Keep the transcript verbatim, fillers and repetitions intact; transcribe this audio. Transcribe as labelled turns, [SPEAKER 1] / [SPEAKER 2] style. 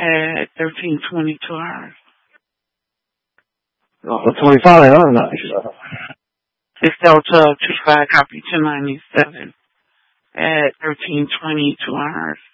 [SPEAKER 1] at thirteen twenty-two hours.
[SPEAKER 2] Oh, twenty-five, I'm not sure.
[SPEAKER 1] It's Delta two five copy two ninety-seven at thirteen twenty-two hours.